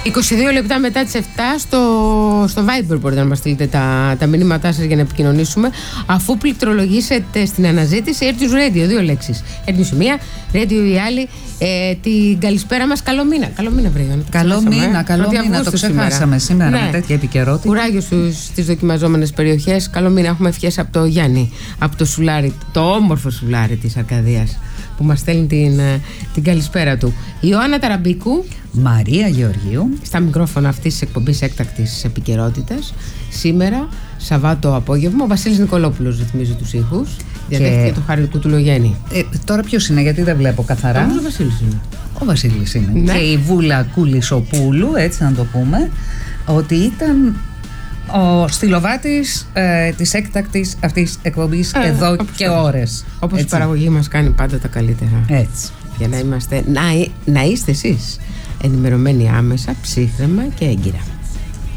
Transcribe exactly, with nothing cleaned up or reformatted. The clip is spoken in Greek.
είκοσι δύο λεπτά μετά τις επτά στο, στο Viber μπορείτε να μας στείλετε τα, τα μηνύματά σας για να επικοινωνήσουμε. Αφού πληκτρολογήσετε στην αναζήτηση Air News Radio, δύο λέξεις. Air News η μία, Radio η άλλη. Ε, την καλησπέρα μας, καλό μήνα. Καλό μήνα, βρήκα. Καλό μήνα, καλό μήνα. Το ξεχάσαμε σήμερα, σήμερα ναι. με τέτοια επικαιρότητα. Κουράγιο στις δοκιμαζόμενες περιοχές. Καλό μήνα. Έχουμε ευχές από το Γιάννη, από το Σουλάρι, το όμορφο Σουλάρι της Αρκαδίας, που μας στέλνει την, την καλησπέρα του. Η Ιωάννα Ταραμπίκου, Μαρία Γεωργίου, στα μικρόφωνα αυτής της εκπομπής έκτακτης επικαιρότητας. Σήμερα, Σαββάτο απόγευμα, ο Βασίλης Νικολόπουλος ρυθμίζει τους ήχους. Διαδέχτηκε το Χάρη Κουτουλογέννη. Ε, τώρα ποιος είναι, γιατί δεν βλέπω καθαρά. Όμως ο Βασίλης είναι. Ο Βασίλης είναι. Ναι. Και η Βούλα Κουλισοπούλου, έτσι να το πούμε, ότι ήταν ο στυλοβάτης ε, της έκτακτης αυτής εκπομπής ε, εδώ και ώρες. Όπως η παραγωγή μας κάνει πάντα τα καλύτερα. Έτσι. Για να, είμαστε, να, να είστε εσείς ενημερωμένοι άμεσα, ψύχρεμα και έγκυρα.